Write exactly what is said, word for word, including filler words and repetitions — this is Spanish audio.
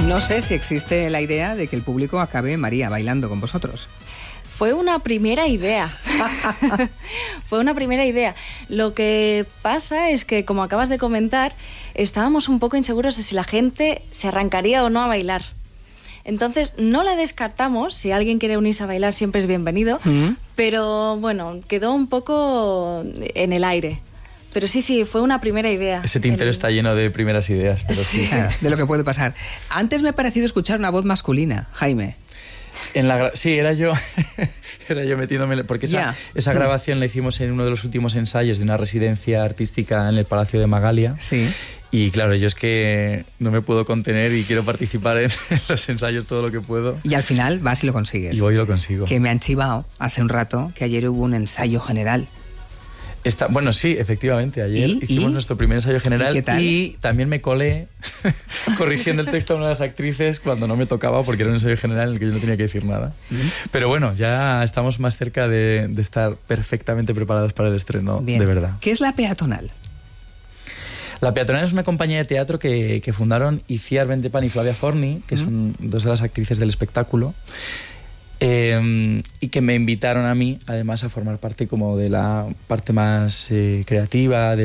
No sé si existe la idea de que el público acabe, María, bailando con vosotros. Fue una primera idea. Fue una primera idea. Lo que pasa es que, como acabas de comentar, estábamos un poco inseguros de si la gente se arrancaría o no a bailar. Entonces, no la descartamos. Si alguien quiere unirse a bailar, siempre es bienvenido. Mm. Pero, bueno, quedó un poco en el aire. Pero sí, sí, fue una primera idea. Ese tintero el... está lleno de primeras ideas. Pero sí. Sí. De lo que puede pasar. Antes me ha parecido escuchar una voz masculina, Jaime. En la, sí, era yo, era yo metiéndome, porque esa, yeah. esa grabación la hicimos en uno de los últimos ensayos de una residencia artística en el Palacio de Magalia. Sí. Y claro, yo es que no me puedo contener y quiero participar en, en los ensayos todo lo que puedo. Y al final vas y lo consigues. Y voy y lo consigo. Que me han chivado hace un rato que ayer hubo un ensayo general. Está, bueno, sí, efectivamente. Ayer ¿Y? hicimos ¿Y? nuestro primer ensayo general. ¿Y qué tal? Y también me colé corrigiendo el texto a una de las actrices cuando no me tocaba, porque era un ensayo general en el que yo no tenía que decir nada. ¿Mm? Pero bueno, ya estamos más cerca de, de estar perfectamente preparados para el estreno. Bien. De verdad. ¿Qué es La Peatonal? La Peatonal es una compañía de teatro que, que fundaron Iciar Bentepan y Flavia Forni, que ¿Mm? son dos de las actrices del espectáculo. Eh, y que me invitaron a mí, además, a formar parte como de la parte más eh, creativa, de